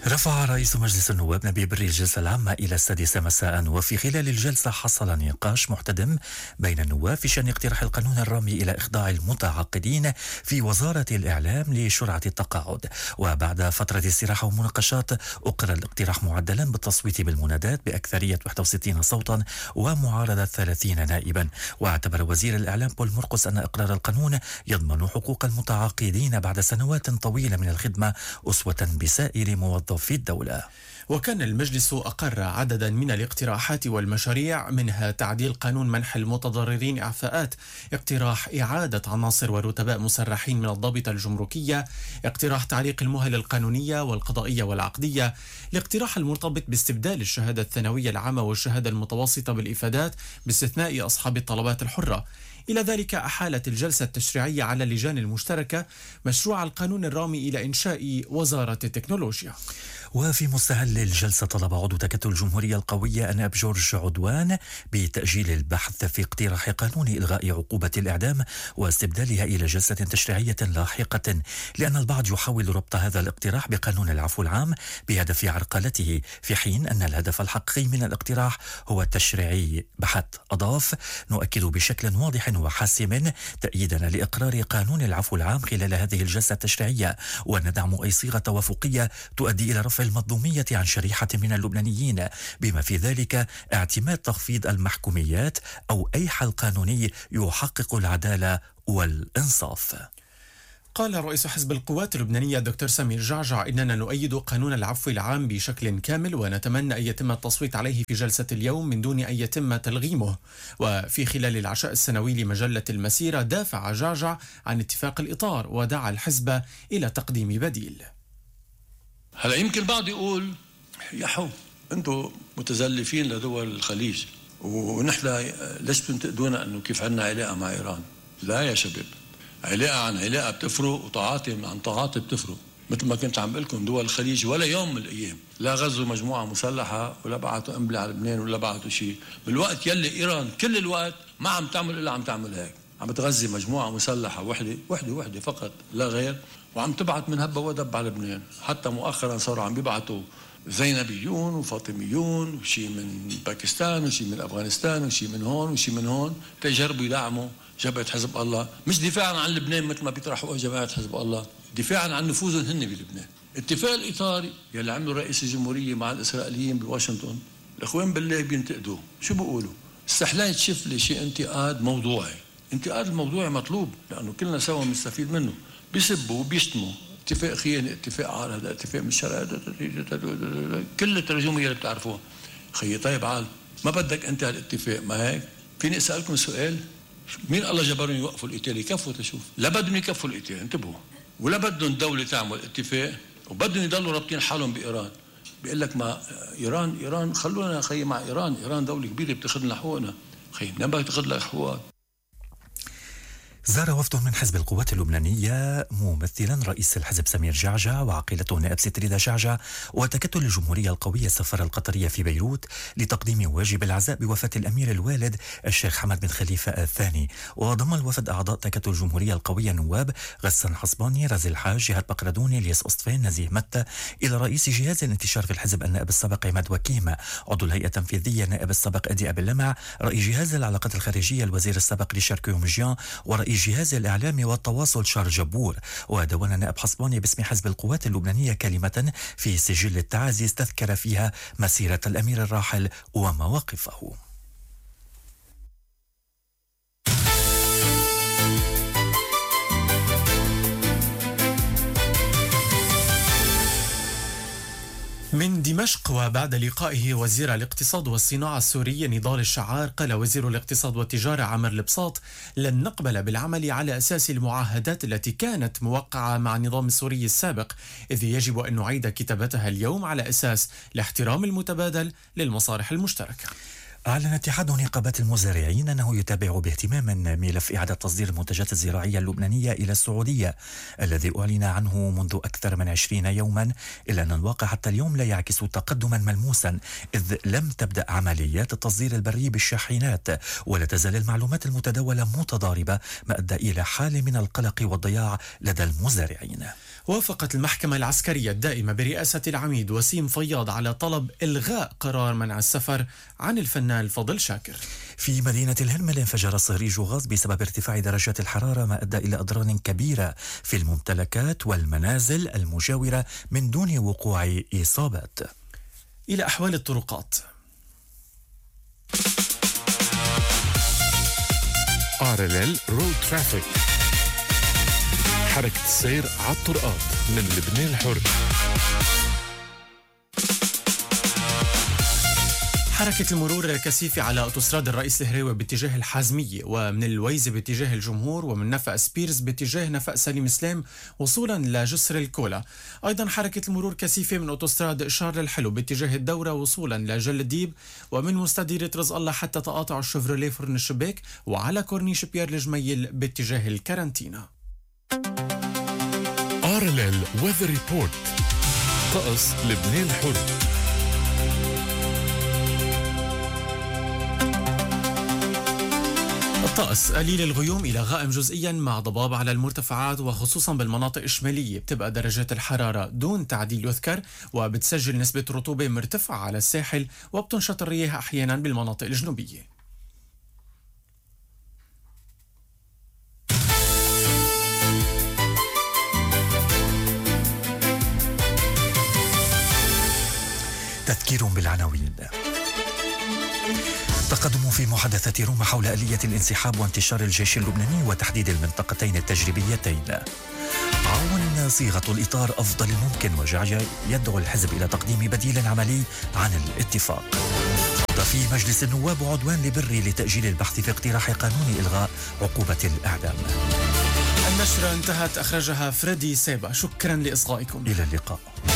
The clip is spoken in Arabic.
رفع رئيس مجلس النواب نبيل بري الجلسة العامة إلى السادسة مساء، وفي خلال الجلسة حصل نقاش محتدم بين النواب في شأن اقتراح القانون الرامي إلى إخضاع المتعاقدين في وزارة الإعلام لشرعة التقاعد. وبعد فترة استراحة ومناقشات أقر الاقتراح معدلا بالتصويت بالمنادات بأكثرية 61 صوتا ومعارضة 30 نائبا. واعتبر وزير الإعلام بول مرقس أن إقرار القانون يضمن حقوق المتعاقدين بعد سنوات طويلة من الخدمة أسوة بسائر موظفي الدولة. وكان المجلس أقر عددا من الاقتراحات والمشاريع، منها تعديل قانون منح المتضررين إعفاءات، اقتراح إعادة عناصر ورتباء مسرحين من الضابطة الجمركية، اقتراح تعليق المهل القانونية والقضائية والعقدية، الاقتراح المرتبط باستبدال الشهادة الثانوية العامة والشهادة المتوسطة بالإفادات باستثناء أصحاب الطلبات الحرة. إلى ذلك أحالت الجلسة التشريعية على اللجان المشتركة مشروع القانون الرامي إلى إنشاء وزارة التكنولوجيا. وفي مستهل الجلسة طلب عضو تكتل الجمهورية القوية أناب جورج عدوان بتأجيل البحث في اقتراح قانون إلغاء عقوبة الإعدام واستبدالها إلى جلسة تشريعية لاحقة، لأن البعض يحاول ربط هذا الاقتراح بقانون العفو العام بهدف عرقلته، في حين أن الهدف الحقيقي من الاقتراح هو التشريعي بحت. أضاف: نؤكد بشكل واضح وحاسم تأييدنا لإقرار قانون العفو العام خلال هذه الجلسة التشريعية، وندعم أي صيغة توافقية تؤدي إلى رفع المظلومية عن شريحة من اللبنانيين، بما في ذلك اعتماد تخفيض المحكوميات أو أي حل قانوني يحقق العدالة والإنصاف. قال رئيس حزب القوات اللبنانية دكتور سمير جعجع: إننا نؤيد قانون العفو العام بشكل كامل، ونتمنى أن يتم التصويت عليه في جلسة اليوم من دون أن يتم تلغيمه. وفي خلال العشاء السنوي لمجلة المسيرة دافع جعجع عن اتفاق الإطار ودعا الحزب إلى تقديم بديل. هلا يمكن البعض يقول يحو انتم متزلفين لدول الخليج ونحن ليش بتنتقدونا انه كيف عندنا علاقه مع ايران؟ لا يا شباب، علاقه عن علاقه بتفرق، وتعاطي عن تعاطي بتفرق. مثل ما كنت عم بقول لكم، دول الخليج ولا يوم من الايام لا غزوا مجموعه مسلحه ولا بعثوا قنبله على لبنان ولا بعثوا شيء، بالوقت يلي ايران كل الوقت ما عم تعمل الا عم تعمل هيك، عم تغذي مجموعه مسلحه وحده فقط لا غير، وعم تبعت من هبه ودب على لبنان. حتى مؤخرا صاروا عم بيبعتوا زينبيون وفاطميون وشي من باكستان وشي من افغانستان وشي من هون وشي من هون تجربوا يدعموا جبهه حزب الله، مش دفاعا عن لبنان مثل ما بيطرحوا جماعه حزب الله، دفاعا عن نفوذهم هن بلبنان. اتفاق الاطاري يلي عمله رئيس الجمهوريه مع الاسرائيليين بواشنطن، الاخوان بالله بينتقدوه، شو بيقولوا؟ استحليت تشوف لي شيء انتقاد موضوعي، انتقاد الموضوعي مطلوب لانه كلنا سوا بنستفيد منه. بيسبوا وبيشتموا، اتفاق خيانه، اتفاق عار، هذا اتفاق من الشرع، كل الترجمه اللي بتعرفوها. خيي طيب عال، ما بدك انت هالاتفاق؟ ما هيك فيني اسالكم سؤال؟ مين الله جبرهم يوقفوا القتال؟ يكفوا تشوف، لا بدهم يكفوا القتال، انتبهوا، ولا بدهم الدوله تعمل اتفاق، وبدهم يضلوا رابطين حالهم بايران. بيقول لك ما ايران خلونا خيي مع ايران دوله كبيره بتاخذ لنا حقوقنا. خيي منين بدك تاخذ لك حقوقك؟ زار وفد من حزب القوات اللبنانية ممثلا رئيس الحزب سمير جعجع وعقيلته نائب ستريدة جعجع وتكتل الجمهورية القوية السفارة القطرية في بيروت لتقديم واجب العزاء بوفاة الأمير الوالد الشيخ حمد بن خليفة الثاني. وضم الوفد أعضاء تكتل الجمهورية القوية النواب غسان حصباني، رازي الحاج، جهاد بقردوني، الياس أسطفين، نزيه متى، إلى رئيس جهاز الانتشار في الحزب النائب السابق عماد وكيم، عضو الهيئة التنفيذية النائب السابق أدي أبي اللمع، رئيس جهاز العلاقات الخارجية الوزير السابق ريشار كيومجيان، ورئيس جهاز الإعلام والتواصل شار جبور. ودون نائب حصباني باسم حزب القوات اللبنانية كلمة في سجل التعازي استذكر فيها مسيرة الأمير الراحل ومواقفه. من دمشق، وبعد لقائه وزير الاقتصاد والصناعة السوري نضال الشعار، قال وزير الاقتصاد والتجارة عامر البساط: لن نقبل بالعمل على أساس المعاهدات التي كانت موقعة مع النظام السوري السابق، إذ يجب أن نعيد كتابتها اليوم على أساس الاحترام المتبادل للمصالح المشتركة. أعلن اتحاد نقابات المزارعين أنه يتابع باهتمام ملف إعادة تصدير المنتجات الزراعية اللبنانية إلى السعودية الذي أعلن عنه منذ أكثر من 20 يوما، إلا أن الواقع حتى اليوم لا يعكس تقدما ملموسا، إذ لم تبدأ عمليات التصدير البري بالشاحنات، ولا تزال المعلومات المتداولة متضاربة، ما أدى إلى حال من القلق والضياع لدى المزارعين. وافقت المحكمة العسكرية الدائمة برئاسة العميد وسيم فياض على طلب إلغاء قرار منع السفر عن الفنان فضل شاكر. في مدينة الهرمل انفجر صهريج غاز بسبب ارتفاع درجات الحرارة، ما أدى إلى أضرار كبيرة في الممتلكات والمنازل المجاورة من دون وقوع إصابات. إلى أحوال الطرقات. RLL رود ترافيك، حركة السير على الطرقات من لبنان الحر. حركة المرور كثيفة على أوتوستراد الرئيس الهريوي باتجاه الحازمية، ومن الويزة باتجاه الجمهور، ومن نفق سبيرز باتجاه نفق سليم سلام وصولا لجسر الكولا. أيضا حركة المرور كثيفة من أوتوستراد شارل الحلو باتجاه الدورة وصولا لجل الديب، ومن مستديرة رزق الله حتى تقاطع الشفروليه فرن الشباك، وعلى كورنيش بيير الجميل باتجاه الكارنتينا. RLL Weather Report، طقس لبنان الحر. الطقس قليل الغيوم إلى غائم جزئيا مع ضباب على المرتفعات، وخصوصا بالمناطق الشمالية بتبقى درجات الحرارة دون تعديل يذكر، وبتسجل نسبة رطوبة مرتفعة على الساحل، وبتنشط الرياح أحيانا بالمناطق الجنوبية. تذكير بالعناوين. تقدم في محادثة روما حول آلية الانسحاب وانتشار الجيش اللبناني وتحديد المنطقتين التجريبيتين. عون صيغة الإطار أفضل ممكن، وجعجع يدعو الحزب إلى تقديم بديل عملي عن الاتفاق. في مجلس النواب عدوان لبري لتأجيل البحث في اقتراح قانون إلغاء عقوبة الإعدام. النشرة انتهت، أخرجها فريدي سيبا. شكرا لإصغائكم. إلى اللقاء.